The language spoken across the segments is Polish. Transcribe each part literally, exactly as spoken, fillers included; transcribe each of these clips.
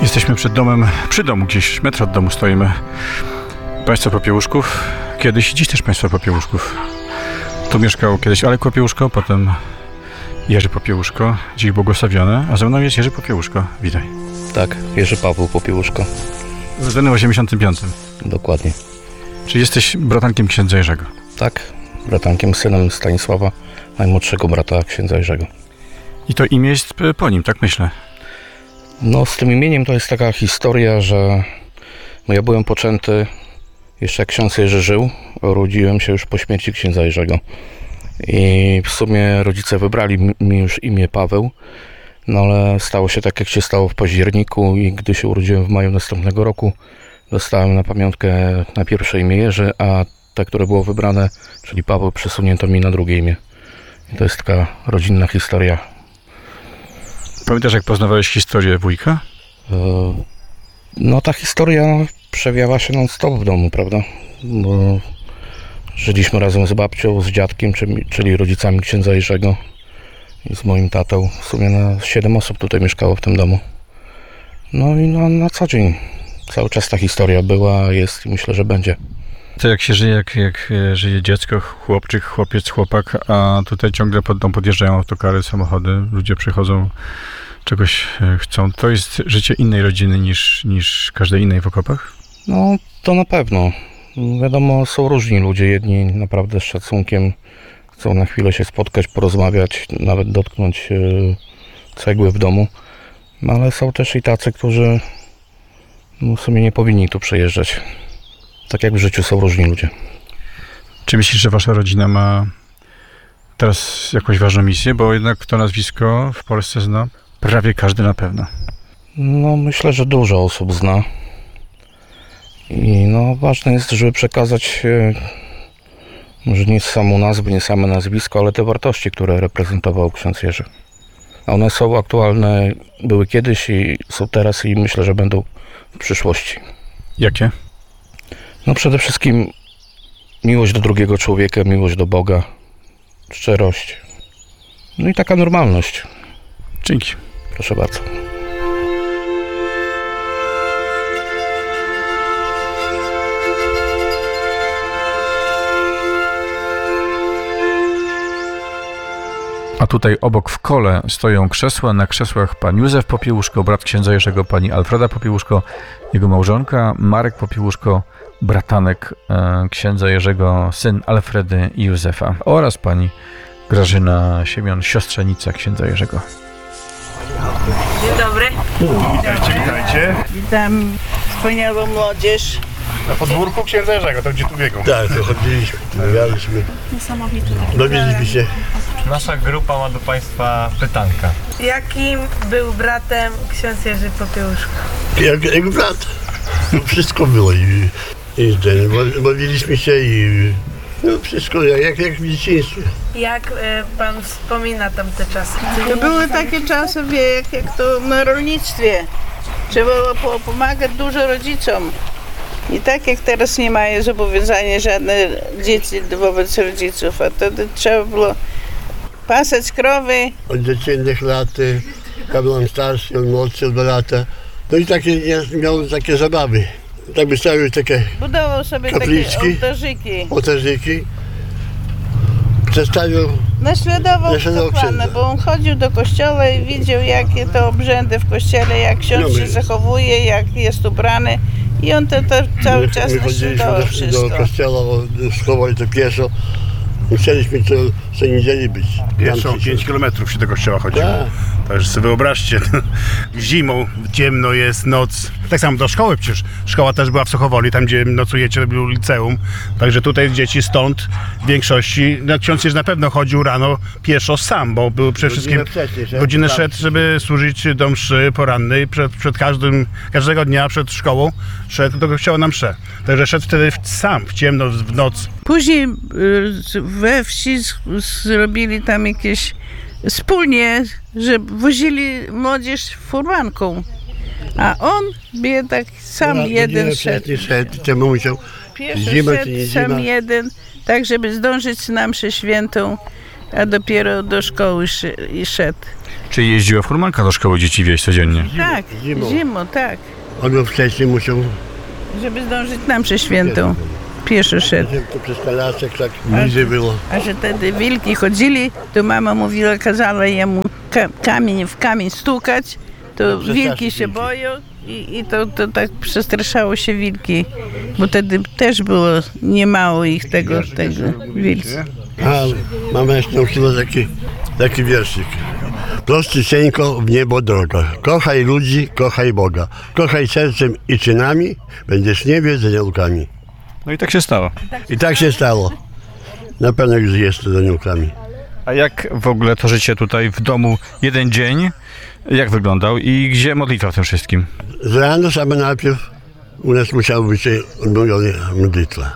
Jesteśmy przed domem, przy domu, gdzieś metr od domu stoimy. Państwo Popiełuszków, kiedyś i dziś też państwo Popiełuszków. Tu mieszkał kiedyś Alek Popiełuszko, potem Jerzy Popiełuszko, dziś błogosławiony, a ze mną jest Jerzy Popiełuszko. Witaj. Tak, Jerzy Paweł Popiełuszko. Urodzony w osiemdziesiątym piątym. Dokładnie. Czy jesteś bratankiem księdza Jerzego? Tak, bratankiem, synem Stanisława, najmłodszego brata księdza Jerzego. I to imię jest po nim, tak myślę. No, z tym imieniem to jest taka historia, że no, ja byłem poczęty jeszcze jak ksiądz Jerzy żył. Urodziłem się już po śmierci księdza Jerzego. I w sumie rodzice wybrali mi już imię Paweł, no ale stało się tak, jak się stało w październiku i gdy się urodziłem w maju następnego roku, dostałem na pamiątkę na pierwsze imię Jerzy, a te, które było wybrane, czyli Paweł, przesunięto mi na drugie imię. I to jest taka rodzinna historia. Pamiętasz, jak poznawałeś historię wujka? No ta historia przewijała się non-stop w domu, prawda? Bo żyliśmy razem z babcią, z dziadkiem, czyli rodzicami księdza Jerzego i z moim tatą. W sumie na siedem osób tutaj mieszkało w tym domu. No i na, na co dzień cały czas ta historia była, jest i myślę, że będzie. To jak się żyje, jak, jak żyje dziecko, chłopczyk, chłopiec, chłopak, a tutaj ciągle pod dom podjeżdżają autokary, samochody, ludzie przychodzą, czegoś chcą. To jest życie innej rodziny niż, niż każdej innej w okopach? No to na pewno. Wiadomo, są różni ludzie. Jedni naprawdę z szacunkiem chcą na chwilę się spotkać, porozmawiać, nawet dotknąć cegły w domu. No, ale są też i tacy, którzy no, w sumie nie powinni tu przyjeżdżać. Tak jak w życiu są różni ludzie. Czy myślisz, że wasza rodzina ma teraz jakąś ważną misję? Bo jednak to nazwisko w Polsce zna prawie każdy na pewno. No myślę, że dużo osób zna. I no ważne jest, żeby przekazać może nie samą nazwę, nie same nazwisko, ale te wartości, które reprezentował ksiądz Jerzy. A one są aktualne, były kiedyś i są teraz i myślę, że będą w przyszłości. Jakie? No przede wszystkim miłość do drugiego człowieka, miłość do Boga, szczerość, no i taka normalność. Dzięki. Proszę bardzo. A tutaj obok w kole stoją krzesła. Na krzesłach pan Józef Popiełuszko, brat księdza Jerzego, pani Alfreda Popiełuszko, jego małżonka, Marek Popiełuszko, bratanek e, księdza Jerzego, syn Alfredy i Józefa, oraz pani Grażyna Siemion, siostrzenica księdza Jerzego. Dzień dobry. Witajcie, witajcie. Witam wspaniałą młodzież. Na podwórku księdza Jerzego, to gdzie tu biegą. Tak, to chodziliśmy, rozmawialiśmy, Niesamowite. dowiedzieliśmy się. Nasza grupa ma do Państwa pytanka. Jakim był bratem ksiądz Jerzy Popiełuszko? Jak, jak brat, to wszystko było i, i ten, bawiliśmy się i no wszystko jak, jak w dzieciństwie. Jak e, pan wspomina tamte czasy? To były takie czasy, wie, jak, jak to na rolnictwie. Trzeba było pomagać dużo rodzicom. I tak jak teraz nie mają zobowiązania żadne dzieci wobec rodziców, a wtedy trzeba było pasać krowy. Od dziecięcych lat, ja byłem starszy, on młodszy o dwa lata. No i takie, ja miał takie zabawy. Tak wystawił takie Budował sobie kapliczki, takie ołtarzyki. ołtarzyki. Przedstawił, Naśladował Naśladował kapłana, księdza. bo on chodził do kościoła i widział, jakie to obrzędy w kościele, jak ksiądz No my- się zachowuje, jak jest ubrany. I on to, to cały my, czas my chodziliśmy naśladował do, wszystko. do kościoła, schowali to pieszo. Musieliśmy co, co niedzieli być. Pieszą Tam pięć kilometrów się do kościoła chodziło. Tak. Także sobie wyobraźcie, zimą, ciemno jest, noc. Tak samo do szkoły przecież. Szkoła też była w Sochowoli, tam gdzie nocujecie, było liceum. Także tutaj dzieci stąd w większości, no, ksiądz Jerzy na pewno chodził rano pieszo sam, bo był przede wszystkim Godzinę wcześniej, żeby godzinę tam- szedł, żeby służyć do mszy porannej. Przed, przed każdym, każdego dnia przed szkołą szedł do kościoła na mszę. Także szedł wtedy w- sam, w ciemno, w noc. Później y, we wsi z- zrobili tam jakieś wspólnie, że wozili młodzież furmanką. A on biedak sam No, jeden godzinę szedł. wcześniej szedł, czemu musiał Pieszo zima czy szedł nie sam zima. jeden, tak żeby zdążyć na mszę świętą, a dopiero do szkoły szy- i szedł. Czyli jeździła furmanka do szkoły dzieci wieść codziennie. Tak, Zimą. zimą, tak. On wcześniej musiał, Żeby zdążyć na mszę świętą. Pieszo szedł. żeby to przez lasek tak bliżej było. A że wtedy wilki chodzili, to mama mówiła, kazała jemu ka- kamień w kamień stukać, to przestraszyć wilki się wilki. boją i, i to, to tak przestraszało się wilki, bo wtedy też było niemało ich tego, tego wilki. A mama jeszcze nauczyła taki, taki wierszyk. Prostysieńko w niebo droga. Kochaj ludzi, kochaj Boga. Kochaj sercem i czynami, będziesz w niebie z aniołkami. No i tak się stało. I tak się stało. Na pewno już jest z aniołkami. A jak w ogóle to życie tutaj w domu jeden dzień, jak wyglądał i gdzie modlitwa w tym wszystkim? Z rana sama najpierw u nas musiała być odmówiona modlitwa.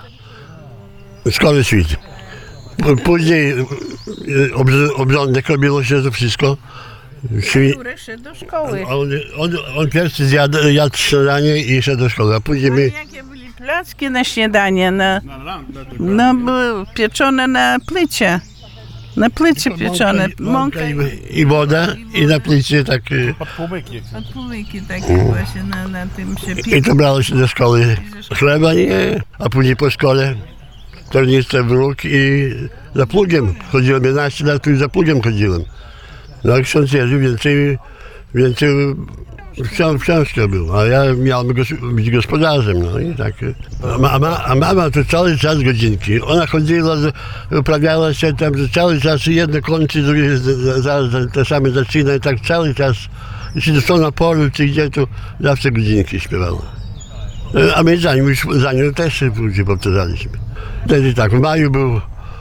Szkoły świt. P- Później e, obrz- obrządek robiło się to wszystko. Świ- Które szedł do szkoły. On, on, on pierwszy zjadł, jadł śniadanie i szedł do szkoły, a później A my... jakie byli placki na śniadanie? Na, no, były pieczone na plycie. Na plycie pieczone. Mąka i i, i woda i na plicie tak... e, Pod półmyki. podpłyki takie właśnie na, na tym się I piecze. to brało się do szkoły chleba, nie? A później po szkole tornistrze w róg i za plugiem. Chodziłem jedenaście lat, tu i za plugiem chodziłem. No a ksiądz Jerzy więcej, więcej wciąż, książkę był, a ja miałem gos- być gospodarzem, no i tak. A, ma, a, ma, a mama to cały czas godzinki. Ona chodziła, z- uprawiała się tam, że cały czas jedno kończy, drugie z- z- zaraz te same zaczyna i tak cały czas. Jeśli to na polu czy gdzie, to zawsze godzinki śpiewała. A my za nią, już, za nią też się później powtarzaliśmy. Wtedy tak, w maju był y,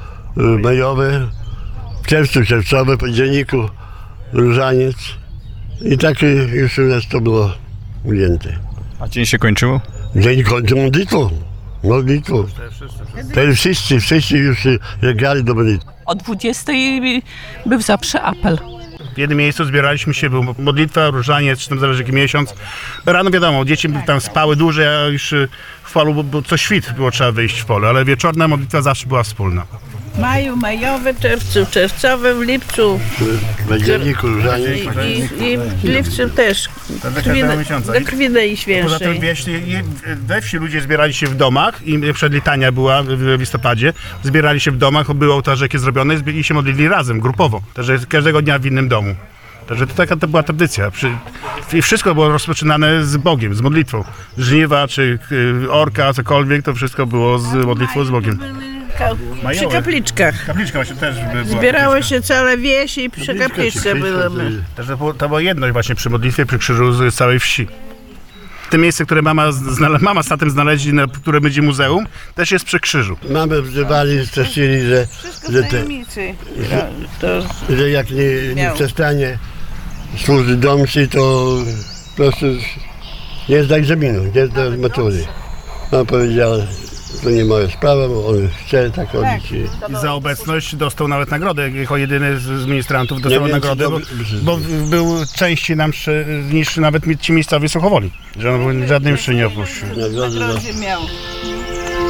majowy, w czerwcu czerwcowy, w październiku różaniec. I tak y, już u nas to było ujęte. A dzień się kończył? Dzień kończy modlitwą. Modlitwą. Wtedy wszyscy, wszyscy już y, grali do modlitwy. O dwudziestej był zawsze apel. W jednym miejscu zbieraliśmy się, był modlitwa, różaniec, czy tam zależy jaki miesiąc. Rano wiadomo, dzieci tam spały dłużej, a już y, w polu, bo- bo co świt było trzeba wyjść w pole, ale wieczorna modlitwa zawsze była wspólna. W maju majowy, czerwcu czerwcowy, w lipcu W październiku i, różaniec. i, i w lipcu też. Krwi, miesiąca. do krwi daj Poza świętszej. tym wieś, we wsi ludzie zbierali się w domach i przedlitania była w listopadzie. Zbierali się w domach, były ołtarzyki zrobione i się modlili razem, grupowo. Także każdego dnia w innym domu. Także to taka to była tradycja. Przy, I wszystko było rozpoczynane z Bogiem, z modlitwą. Żniwa czy y, orka, cokolwiek, to wszystko było z modlitwą, z Bogiem. Ka- Przy Majowe. kapliczkach. Kapliczka właśnie też by była. Zbierało kapliczka. się całe wieś i przy kapliczce były. Także to, było, to była jedność właśnie przy modlitwie, przy krzyżu z całej wsi. To miejsce, które mama, znale- mama z tatem znaleźli, na, które będzie muzeum, też jest przy krzyżu. Mamy wzywali, straszyli, że, Wszystko że, w te, tajemnicy. To, to że jak nie, nie Miał. przestanie służyć domcy, to po prostu nie zda egzaminu, nie zda matury. Mama powiedziała, to nie moja sprawa, bo on chce tak robić. I I za obecność dostał nawet nagrodę, jako jedyny z, z ministrantów dostał Nie wiem, nagrodę, czy bo, to- bo był częściej nam mszy niż nawet ci miejscowi Suchowoli, że on żadnej mszy nie opuścił. nagrody za nagrody miał.